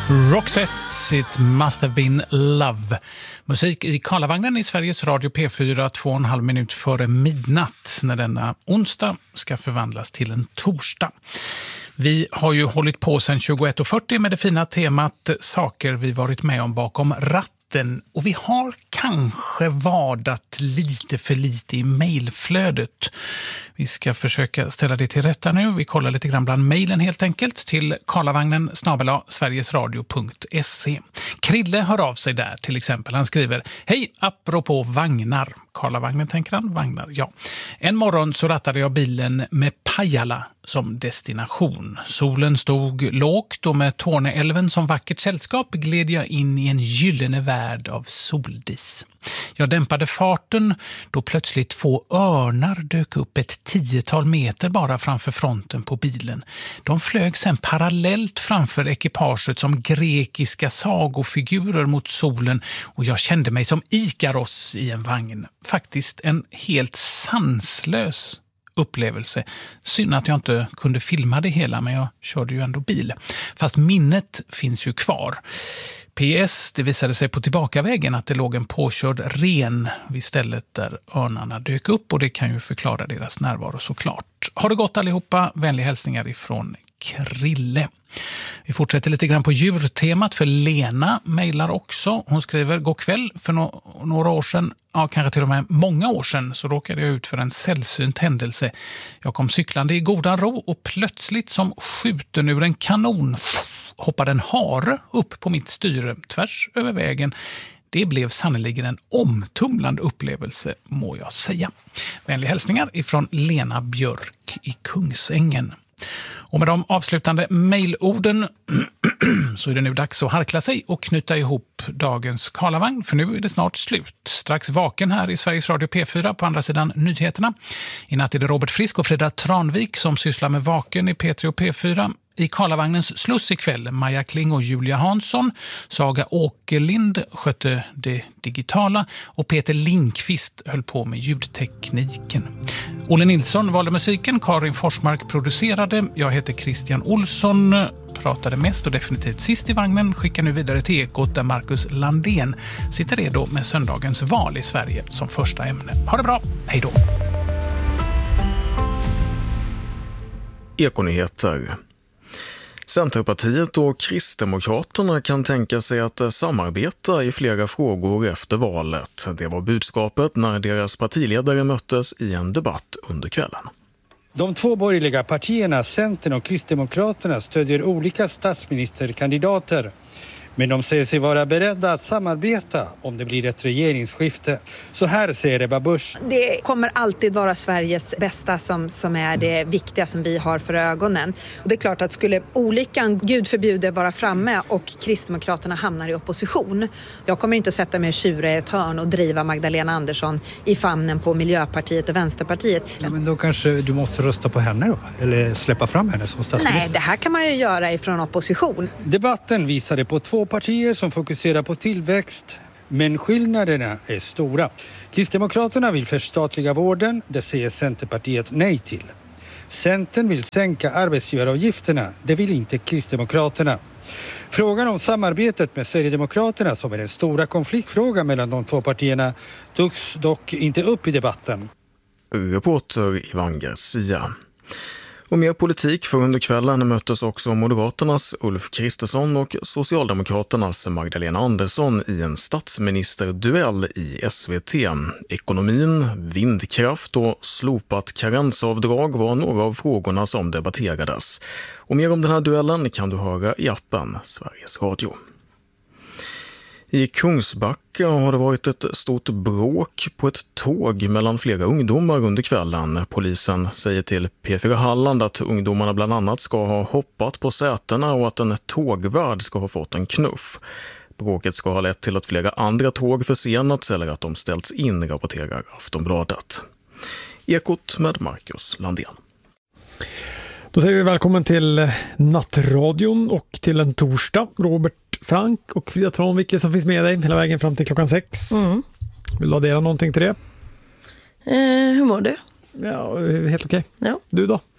Roxette, It Must Have Been Love. Musik i Karlavagnen i Sveriges Radio P4 2,5 minut före midnatt när denna onsdag ska förvandlas till en torsdag. Vi har ju hållit på sedan 21.40 med det fina temat saker vi varit med om bakom ratten. Och vi har kanske vadat lite för lite i mejlflödet. Vi ska försöka ställa det till rätta nu. Vi kollar lite grann bland mejlen helt enkelt till karlavagnen@sverigesradio.se. Krille hör av sig där till exempel. Han skriver: hej, apropå vagnar. Karlavagnen tänker han, vagnar, ja. En morgon så rattade jag bilen med Pajala som destination. Solen stod lågt och med Torneälven som vackert sällskap gled jag in i en gyllene värld av soldis. Jag dämpade farten då plötsligt 2 örnar dök upp ett 10-tal meter bara framför fronten på bilen. De flög sedan parallellt framför ekipaget som grekiska sagofigurer mot solen och jag kände mig som Ikaros i en vagn. Faktiskt en helt sanslös upplevelse. Synd att jag inte kunde filma det hela, men jag körde ju ändå bil. Fast minnet finns ju kvar. PS, det visade sig på tillbakavägen att det låg en påkörd ren vid stället där örnarna dök upp och det kan ju förklara deras närvaro såklart. Har det gått allihopa? Vänliga hälsningar ifrån Krille. Vi fortsätter lite grann på djurtemat för Lena mejlar också. Hon skriver: god kväll, för några år sedan, ja kanske till och med många år sedan, så råkade jag ut för en sällsynt händelse. Jag kom cyklande i goda ro och plötsligt som skjuten ur en kanon hoppade en hare upp på mitt styre tvärs över vägen. Det blev sannoliken en omtumlande upplevelse, må jag säga. Vänliga hälsningar ifrån Lena Björk i Kungsängen. Och med de avslutande mejlorden så är det nu dags att harkla sig och knyta ihop dagens Karlavagn, för nu är det snart slut. Strax vaken här i Sveriges Radio P4 på andra sidan nyheterna. I natt är det Robert Frisk och Frida Tranvik som sysslar med vaken i P3 och P4. I Karlavagnens sluss ikväll, Maja Kling och Julia Hansson. Saga Åkerlind skötte det digitala och Peter Linkvist höll på med ljudtekniken. Olle Nilsson valde musiken, Karin Forsmark producerade. Jag heter Christian Olsson, pratade mest och definitivt sist i vagnen. Skickar nu vidare till Ekot där Marcus Landén sitter redo med söndagens val i Sverige som första ämne. Ha det bra, hej då! Ekonyheter. Centerpartiet och Kristdemokraterna kan tänka sig att samarbeta i flera frågor efter valet. Det var budskapet när deras partiledare möttes i en debatt under kvällen. De 2 borgerliga partierna, Centern och Kristdemokraterna, stödjer olika statsministerkandidater. Men de säger sig vara beredda att samarbeta om det blir ett regeringsskifte. Så här säger Ebba Busch. Det kommer alltid vara Sveriges bästa som är det viktiga som vi har för ögonen. Och det är klart att skulle olyckan, Gud förbjude, vara framme och Kristdemokraterna hamnar i opposition. Jag kommer inte att sätta mig och tjura i ett hörn och driva Magdalena Andersson i famnen på Miljöpartiet och Vänsterpartiet. Ja, men då kanske du måste rösta på henne då? Eller släppa fram henne som statsminister? Nej, det här kan man ju göra ifrån opposition. Debatten visade på 2 partier som fokuserar på tillväxt, men skillnaderna är stora. Kristdemokraterna vill förstatliga vården, det säger Centerpartiet nej till. Centern vill sänka arbetsgivaravgifterna, det vill inte Kristdemokraterna. Frågan om samarbetet med Sverigedemokraterna, som är den stora konfliktfrågan mellan de 2 partierna, togs dock inte upp i debatten. Reporter Ivan Garcia. Och mer politik, för under kvällen möttes också Moderaternas Ulf Kristersson och Socialdemokraternas Magdalena Andersson i en statsministerduell i SVT. Ekonomin, vindkraft och slopat karensavdrag var några av frågorna som debatterades. Och mer om den här duellen kan du höra i appen Sveriges Radio. I Kungsbacka har det varit ett stort bråk på ett tåg mellan flera ungdomar under kvällen. Polisen säger till P4 Halland att ungdomarna bland annat ska ha hoppat på sätena och att en tågvärd ska ha fått en knuff. Bråket ska ha lett till att flera andra tåg försenats eller att de ställts in, rapporterar Aftonbladet. Ekot med Marcus Landén. Då säger vi välkommen till Nattradion och till en torsdag. Robert Frank och Frida Tranvik som finns med dig hela vägen fram till klockan 6. Vill du addera någonting till det? Hur mår du? Ja, helt okej. Ja. Du då?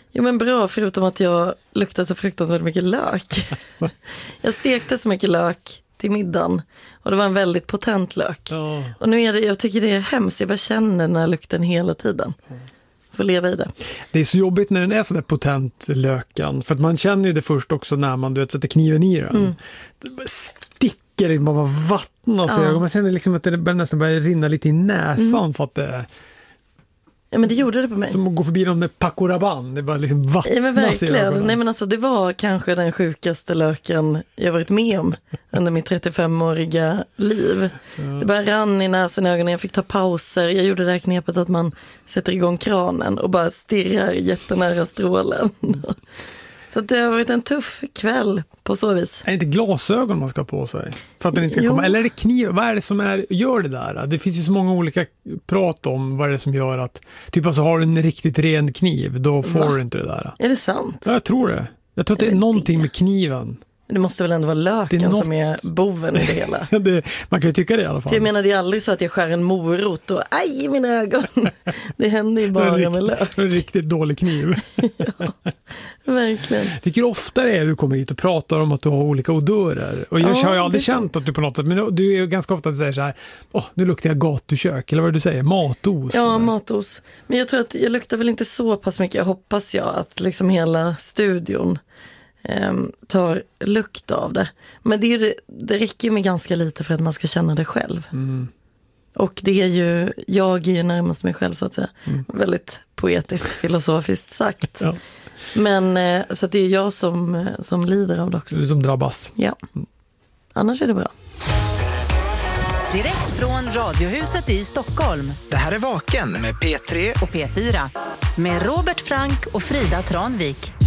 Jo men bra, förutom att jag luktar så fruktansvärt mycket lök. Jag stekte så mycket lök till middagen och det var en väldigt potent lök. Ja. Och nu är det, jag tycker det är hemskt, jag bara känner den här lukten hela tiden. Får leva i det. Det är så jobbigt när den är så där potent, löken, för att man känner ju det först också när man sätter kniven i den. Det sticker liksom bara vatten av sig. Man känner liksom att det nästan börjar rinna lite i näsan för att det... Ja, men det gjorde det på mig. Som att gå förbi dem med Paco Rabanne. Det var liksom vattnas. Ja, men verkligen. Nej, men alltså, det var kanske den sjukaste löken jag varit med om under mitt 35-åriga liv. Ja. Det bara rann i näsan och ögonen. Jag fick ta pauser. Jag gjorde det här knepet att man sätter igång kranen och bara stirrar jättenära strålen. Så det har varit en tuff kväll på så vis. Är det inte glasögon man ska ha på sig? För att den inte ska komma? Eller är det kniv? Vad är det som gör det där? Det finns ju så många olika prat om vad är det som gör att... Typ alltså har du en riktigt ren kniv, då får du inte det där. Är det sant? Ja, jag tror det. Jag tror att det är någonting med kniven. Det måste väl ändå vara löken som är boven i det hela. Man kan ju tycka det i alla fall. För jag menar, det är aldrig så att jag skär en morot och aj i mina ögon. Det händer ju bara med lök. En riktigt dålig kniv. Ja, verkligen. Jag tycker ofta det är du kommer hit och pratar om att du har olika odörer. Och jag har ju aldrig känt att du på något sätt, men du är ju ganska ofta att du säger så här, nu luktar jag gatukök, eller vad du säger, matos. Ja, eller? Matos. Men jag tror att jag luktar väl inte så pass mycket, hoppas jag, att liksom hela studion tar lukt av det. Men det räcker med ganska lite för att man ska känna det själv. Och det är ju, jag är ju närmast mig själv så att säga. Väldigt poetiskt, filosofiskt sagt. Ja. Men så att det är jag som lider av det också. Du som drabbas. Ja. Annars är det bra. Direkt från Radiohuset i Stockholm. Det här är Vaken med P3 och P4. Med Robert Frank och Frida Tranvik.